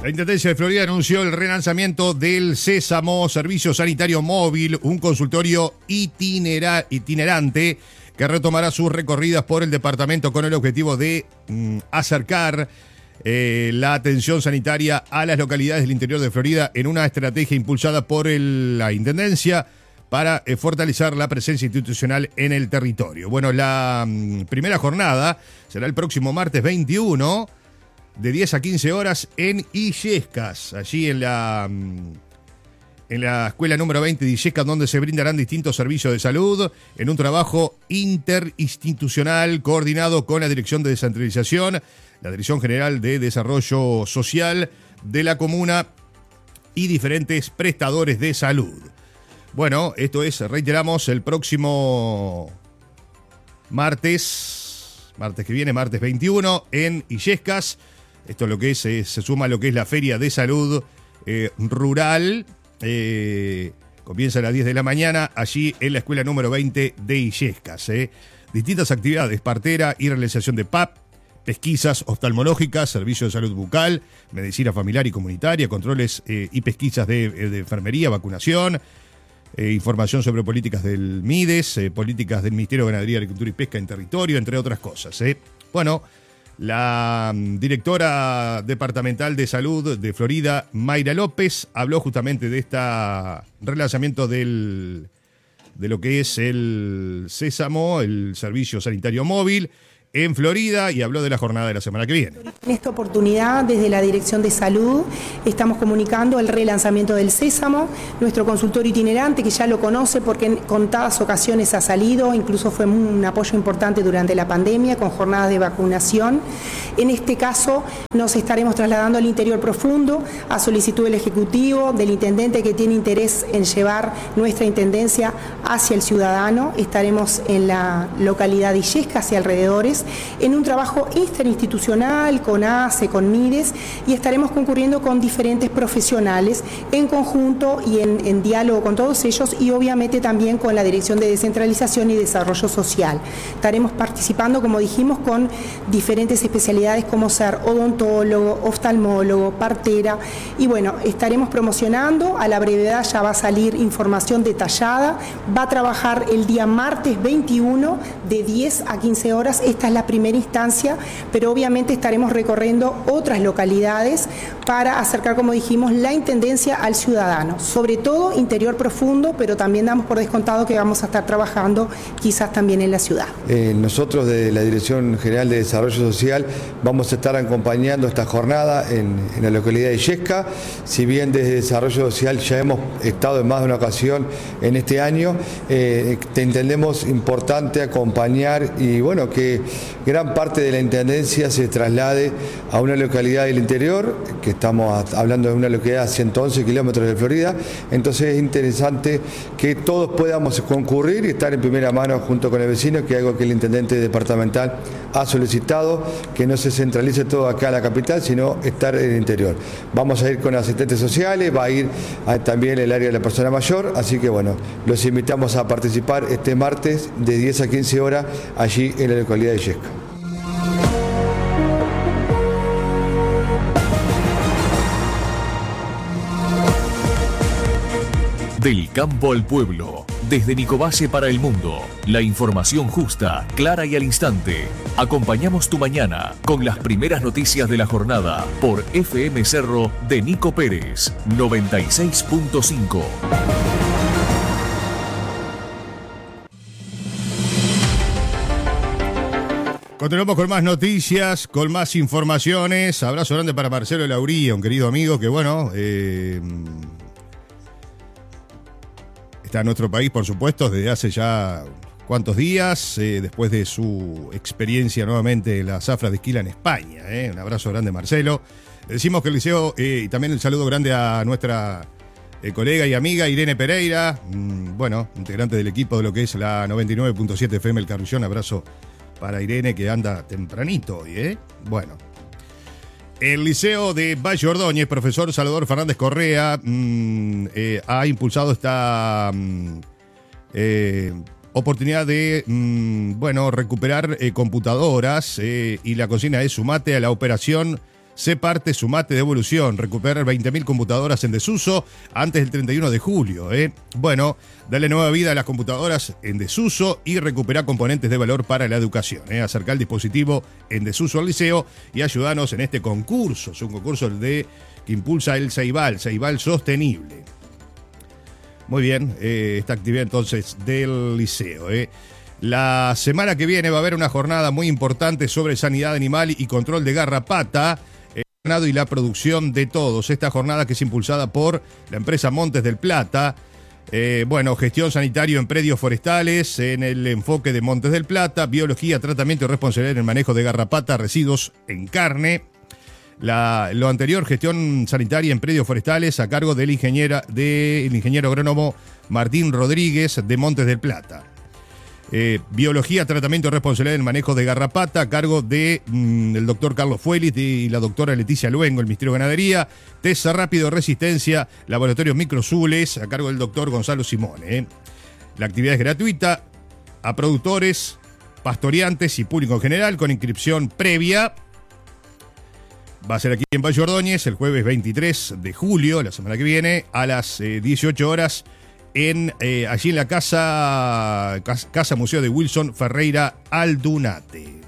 La Intendencia de Florida anunció el relanzamiento del Sésamo, servicio sanitario móvil, un consultorio itinerante que retomará sus recorridas por el departamento con el objetivo de acercar la atención sanitaria a las localidades del interior de Florida en una estrategia impulsada por la Intendencia para fortalecer la presencia institucional en el territorio. Bueno, la primera jornada será el próximo martes 21 de 10 a 15 horas en Illescas, allí en la escuela número 20 de Illescas, donde se brindarán distintos servicios de salud en un trabajo interinstitucional coordinado con la Dirección de Descentralización, la Dirección General de Desarrollo Social de la comuna y diferentes prestadores de salud. Bueno, esto es, reiteramos, el próximo martes que viene, martes 21, en Illescas. Esto es lo que es, se suma a lo que es la Feria de Salud Rural. Comienza a las 10 de la mañana, allí en la escuela número 20 de Illescas. Distintas actividades, partera y realización de PAP, pesquisas oftalmológicas, servicio de salud bucal, medicina familiar y comunitaria, controles y pesquisas de enfermería, vacunación, información sobre políticas del MIDES, políticas del Ministerio de Ganadería, Agricultura y Pesca en territorio, entre otras cosas. Bueno, la directora departamental de salud de Florida, Mayra López, habló justamente de este relanzamiento de lo que es el Sésamo, el servicio sanitario móvil en Florida, y habló de la jornada de la semana que viene. En esta oportunidad, desde la Dirección de Salud, estamos comunicando el relanzamiento del Sésamo, nuestro consultorio itinerante, que ya lo conoce porque en contadas ocasiones ha salido, incluso fue un apoyo importante durante la pandemia, con jornadas de vacunación. En este caso, nos estaremos trasladando al interior profundo, a solicitud del Ejecutivo, del Intendente que tiene interés en llevar nuestra Intendencia hacia el ciudadano. Estaremos en la localidad de Illescas y alrededores, en un trabajo interinstitucional con ACE, con MIDES, y estaremos concurriendo con diferentes profesionales en conjunto y en diálogo con todos ellos, y obviamente también con la Dirección de Descentralización y Desarrollo Social. Estaremos participando, como dijimos, con diferentes especialidades como ser odontólogo, oftalmólogo, partera, y bueno, estaremos promocionando. A la brevedad ya va a salir información detallada. Va a trabajar el día martes 21 de 10 a 15 horas. Esta es la primera instancia, pero obviamente estaremos recorriendo otras localidades para acercar, como dijimos, la Intendencia al ciudadano, sobre todo interior profundo, pero también damos por descontado que vamos a estar trabajando quizás también en la ciudad. Nosotros de la Dirección General de Desarrollo Social vamos a estar acompañando esta jornada en la localidad de Illescas. Si bien desde Desarrollo Social ya hemos estado en más de una ocasión en este año, entendemos importante acompañar y bueno, que gran parte de la Intendencia se traslade a una localidad del interior, que estamos hablando de una localidad a 111 kilómetros de Florida. Entonces es interesante que todos podamos concurrir y estar en primera mano junto con el vecino, que es algo que el Intendente departamental ha solicitado, que no se centralice todo acá en la capital, sino estar en el interior. Vamos a ir con asistentes sociales, va a ir también el área de la persona mayor, así que bueno, los invitamos a participar este martes de 10 a 15 horas allí en la localidad de Illescas. Del campo al pueblo, desde Nicovalle para el mundo. La información justa, clara y al instante. Acompañamos tu mañana con las primeras noticias de la jornada por FM Cerro de Nico Pérez, 96.5. Continuamos con más noticias, con más informaciones. Abrazo grande para Marcelo Lauría, un querido amigo que, bueno, está en nuestro país, por supuesto, desde hace ya cuantos días, después de su experiencia nuevamente en la zafra de Esquila en España. Un abrazo grande, Marcelo. Le decimos que el liceo, y también un saludo grande a nuestra colega y amiga Irene Pereira, bueno, integrante del equipo de lo que es la 99.7 FM El Carrillón. Abrazo para Irene, que anda tempranito hoy, Bueno. El Liceo de Valle Ordóñez, profesor Salvador Fernández Correa, ha impulsado esta oportunidad de, recuperar computadoras, y la consigna es: sumate a la operación Sé parte, sumate, devolución. Recuperar 20.000 computadoras en desuso antes del 31 de julio. Bueno, dale nueva vida a las computadoras en desuso y recupera componentes de valor para la educación. Acerca el dispositivo en desuso al liceo y ayúdanos en este concurso. Es un concurso que impulsa el Ceibal Sostenible. Muy bien, esta actividad entonces del liceo. La semana que viene va a haber una jornada muy importante sobre sanidad animal y control de garrapata, el ganado y la producción de todos. Esta jornada que es impulsada por la empresa Montes del Plata. Gestión sanitario en predios forestales, en el enfoque de Montes del Plata, biología, tratamiento y responsabilidad en el manejo de garrapata, residuos en carne. Lo anterior, gestión sanitaria en predios forestales a cargo del ingeniero agrónomo Martín Rodríguez de Montes del Plata. Biología, tratamiento y responsabilidad en el manejo de garrapata a cargo del doctor Carlos Fuelis y la doctora Leticia Luengo, el Ministerio de Ganadería. Test rápido de resistencia, laboratorio Microzules a cargo del doctor Gonzalo Simone. La actividad es gratuita a productores, pastoreantes y público en general con inscripción previa. Va a ser aquí en Valle Ordóñez el jueves 23 de julio, la semana que viene, a las 18 horas, allí en la Casa Museo de Wilson Ferreira Aldunate.